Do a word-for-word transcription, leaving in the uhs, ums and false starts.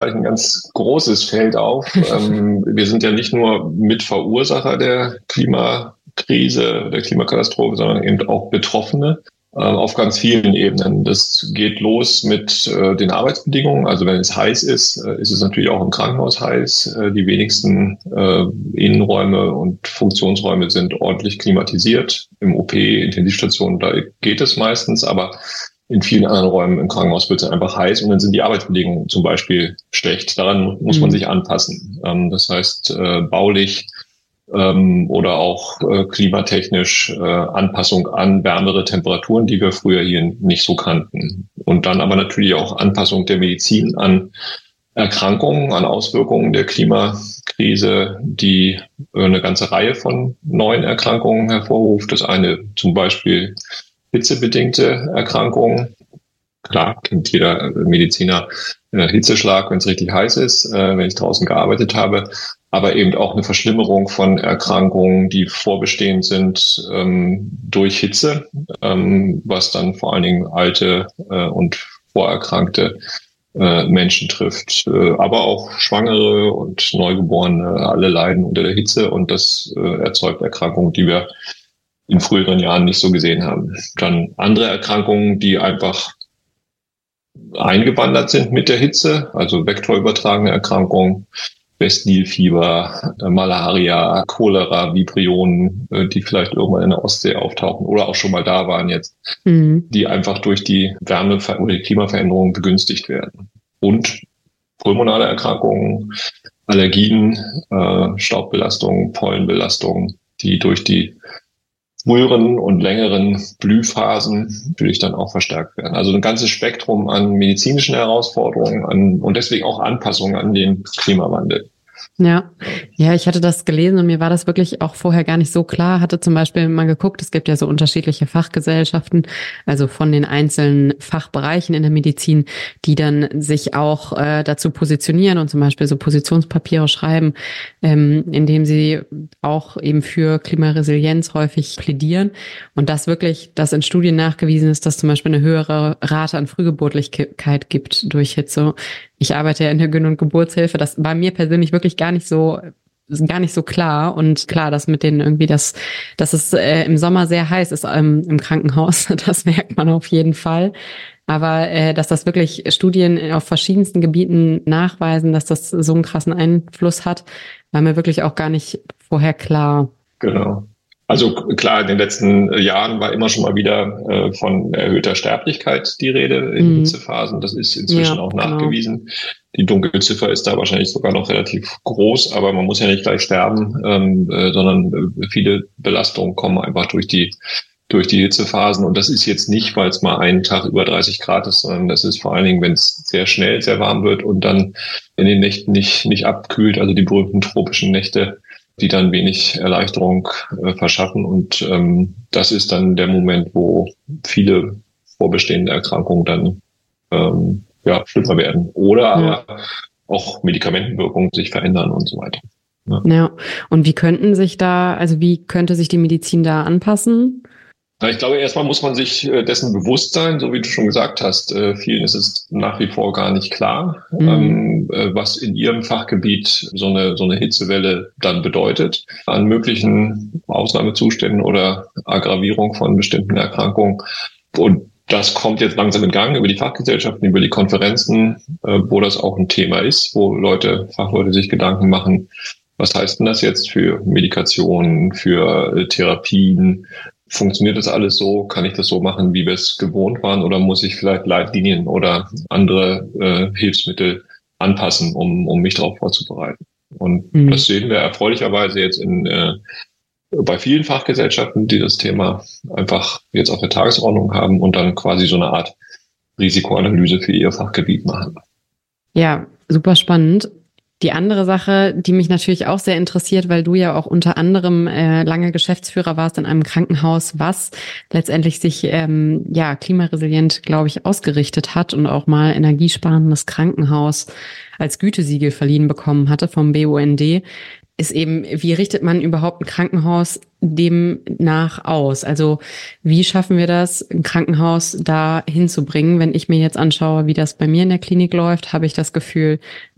gleich ein ganz großes Feld auf. ähm, wir sind ja nicht nur Mitverursacher der Klimakrise, der Klimakatastrophe, sondern eben auch Betroffene äh, auf ganz vielen Ebenen. Das geht los mit äh, den Arbeitsbedingungen. Also wenn es heiß ist, äh, ist es natürlich auch im Krankenhaus heiß. Äh, die wenigsten äh, Innenräume und Funktionsräume sind ordentlich klimatisiert. Im O P, Intensivstationen, da geht es meistens, aber in vielen anderen Räumen im Krankenhaus wird es einfach heiß und dann sind die Arbeitsbedingungen zum Beispiel schlecht. Daran muss man sich anpassen. Ähm, das heißt, äh, baulich ähm, oder auch äh, klimatechnisch äh, Anpassung an wärmere Temperaturen, die wir früher hier nicht so kannten. Und dann aber natürlich auch Anpassung der Medizin an Erkrankungen, an Auswirkungen der Klimakrise, die äh, eine ganze Reihe von neuen Erkrankungen hervorruft. Das eine zum Beispiel hitzebedingte Erkrankungen. Klar, kennt jeder Mediziner äh, Hitzeschlag, wenn es richtig heiß ist, äh, wenn ich draußen gearbeitet habe, aber eben auch eine Verschlimmerung von Erkrankungen, die vorbestehend sind ähm, durch Hitze, ähm, was dann vor allen Dingen alte äh, und vorerkrankte äh, Menschen trifft. Äh, aber auch Schwangere und Neugeborene, alle leiden unter der Hitze und das äh, erzeugt Erkrankungen, die wir in früheren Jahren nicht so gesehen haben. Dann andere Erkrankungen, die einfach eingewandert sind mit der Hitze, also vektorübertragene Erkrankungen, Westnilfieber, Malaria, Cholera, Vibrionen, die vielleicht irgendwann in der Ostsee auftauchen oder auch schon mal da waren jetzt, mhm. die einfach durch die Wärme- oder die Klimaveränderungen begünstigt werden. Und pulmonale Erkrankungen, Allergien, äh, Staubbelastungen, Pollenbelastungen, die durch die früheren und längeren Blühphasen natürlich dann auch verstärkt werden. Also ein ganzes Spektrum an medizinischen Herausforderungen an, und deswegen auch Anpassungen an den Klimawandel. Ja, ja, ich hatte das gelesen und mir war das wirklich auch vorher gar nicht so klar. Hatte zum Beispiel mal geguckt, es gibt ja so unterschiedliche Fachgesellschaften, also von den einzelnen Fachbereichen in der Medizin, die dann sich auch äh, dazu positionieren und zum Beispiel so Positionspapiere schreiben, ähm, indem sie auch eben für Klimaresilienz häufig plädieren. Und das wirklich, dass in Studien nachgewiesen ist, dass zum Beispiel eine höhere Rate an Frühgeburtlichkeit gibt durch Hitze. Ich arbeite ja in der Gyn- und Geburtshilfe. Das war mir persönlich wirklich gar nicht so, gar nicht so klar. Und klar, dass mit denen irgendwie das, dass es äh, im Sommer sehr heiß ist ähm, im Krankenhaus, das merkt man auf jeden Fall. Aber äh, dass das wirklich Studien auf verschiedensten Gebieten nachweisen, dass das so einen krassen Einfluss hat, war mir wirklich auch gar nicht vorher klar. Genau. Also klar, in den letzten Jahren war immer schon mal wieder äh, von erhöhter Sterblichkeit die Rede in mhm. Hitzephasen. Das ist inzwischen ja, auch nachgewiesen. Genau. Die Dunkelziffer ist da wahrscheinlich sogar noch relativ groß, aber man muss ja nicht gleich sterben, ähm, äh, sondern äh, viele Belastungen kommen einfach durch die durch die Hitzephasen. Und das ist jetzt nicht, weil es mal einen Tag über dreißig Grad ist, sondern das ist vor allen Dingen, wenn es sehr schnell sehr warm wird und dann in den Nächten nicht nicht abkühlt, also die berühmten tropischen Nächte, die dann wenig Erleichterung äh, verschaffen. Und ähm, das ist dann der Moment, wo viele vorbestehende Erkrankungen dann ähm, ja schlimmer werden. Oder ja. aber auch Medikamentenwirkungen sich verändern und so weiter. Ja. ja. Und wie könnten sich da, also wie könnte sich die Medizin da anpassen? Ich glaube, erstmal muss man sich dessen bewusst sein, so wie du schon gesagt hast. Äh, vielen ist es nach wie vor gar nicht klar, mhm. ähm, äh, was in ihrem Fachgebiet so eine, so eine Hitzewelle dann bedeutet. An möglichen Ausnahmezuständen oder Aggravierung von bestimmten Erkrankungen. Und das kommt jetzt langsam in Gang über die Fachgesellschaften, über die Konferenzen, äh, wo das auch ein Thema ist, wo Leute, Fachleute sich Gedanken machen, was heißt denn das jetzt für Medikationen, für äh, Therapien? Funktioniert das alles so? Kann ich das so machen, wie wir es gewohnt waren? Oder muss ich vielleicht Leitlinien oder andere äh, Hilfsmittel anpassen, um, um mich darauf vorzubereiten? Und mhm. das sehen wir erfreulicherweise jetzt in äh, bei vielen Fachgesellschaften, die das Thema einfach jetzt auf der Tagesordnung haben und dann quasi so eine Art Risikoanalyse für ihr Fachgebiet machen. Ja, super spannend. Die andere Sache, die mich natürlich auch sehr interessiert, weil du ja auch unter anderem äh, lange Geschäftsführer warst in einem Krankenhaus, was letztendlich sich ähm, ja klimaresilient, glaube ich, ausgerichtet hat und auch mal energiesparendes Krankenhaus als Gütesiegel verliehen bekommen hatte vom B U N D, ist eben, wie richtet man überhaupt ein Krankenhaus demnach aus? Also wie schaffen wir das, ein Krankenhaus da hinzubringen? Wenn ich mir jetzt anschaue, wie das bei mir in der Klinik läuft, habe ich das Gefühl,